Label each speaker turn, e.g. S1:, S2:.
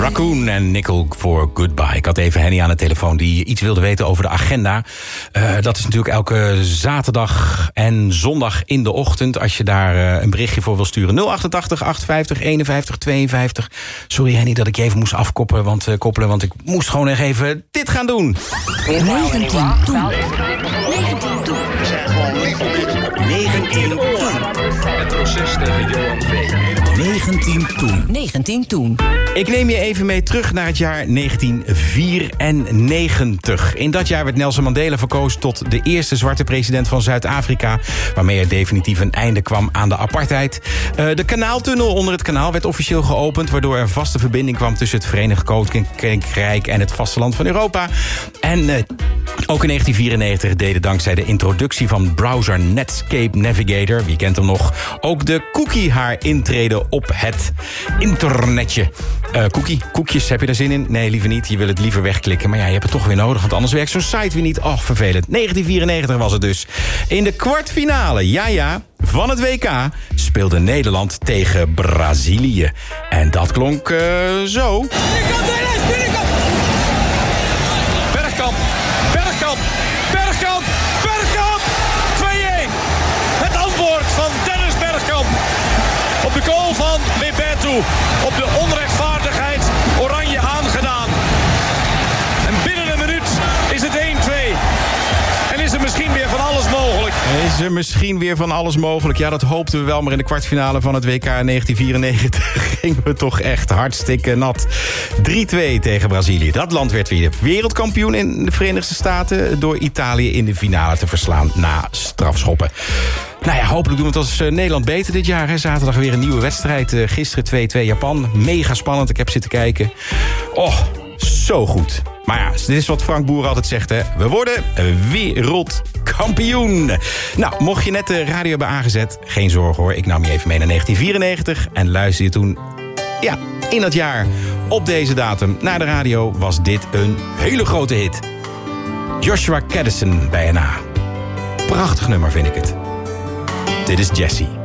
S1: Raccoon en Nickel voor Goodbye. Ik had even Henny aan de telefoon die iets wilde weten over de agenda. Dat is natuurlijk elke zaterdag en zondag in de ochtend. Als je daar een berichtje voor wil sturen. 088 850 51 52. Sorry Henny dat ik je even moest afkoppelen. Want ik moest gewoon nog even dit gaan doen.
S2: 19 toen.
S3: 19 toen. Het proces tegen Johan V.
S2: 19 toen.
S1: Ik neem je even mee terug naar het jaar 1994. In dat jaar werd Nelson Mandela verkozen tot de eerste zwarte president van Zuid-Afrika, waarmee er definitief een einde kwam aan de apartheid. De kanaaltunnel onder het kanaal werd officieel geopend, waardoor er een vaste verbinding kwam tussen het Verenigd Koninkrijk en het vasteland van Europa. En ook in 1994 deden dankzij de introductie van browser Netscape Navigator, wie kent hem nog, ook de cookie haar intreden op het internetje. Koekjes, heb je daar zin in? Nee, liever niet. Je wil het liever wegklikken. Maar ja, je hebt het toch weer nodig, want anders werkt zo'n site weer niet. Och, vervelend. 1994 was het dus. In de kwartfinale, van het WK speelde Nederland tegen Brazilië. En dat klonk zo.
S4: Bergkamp! 2-1! Het antwoord van Dennis Bergkamp. Op de goal van Bebeto. Op de onrechtvaardigheid Oranje aangedaan. En binnen een minuut is het 1-2. En is er misschien weer van alles mogelijk.
S1: Ja, dat hoopten we wel, maar in de kwartfinale van het WK 1994 gingen we toch echt hartstikke nat. 3-2 tegen Brazilië. Dat land werd weer wereldkampioen in de Verenigde Staten door Italië in de finale te verslaan na strafschoppen. Nou ja, hopelijk doen we het als Nederland beter dit jaar. Hè. Zaterdag weer een nieuwe wedstrijd. Gisteren 2-2 Japan. Mega spannend, ik heb zitten kijken. Oh, zo goed. Maar ja, dit is wat Frank Boer altijd zegt, hè. We worden wereldkampioen. Nou, mocht je net de radio hebben aangezet, geen zorgen hoor. Ik nam je even mee naar 1994 en luister je toen, ja, in dat jaar, op deze datum, naar de radio, was dit een hele grote hit. Joshua Caddison bij NA. Prachtig nummer vind ik het. Dit is Jessie.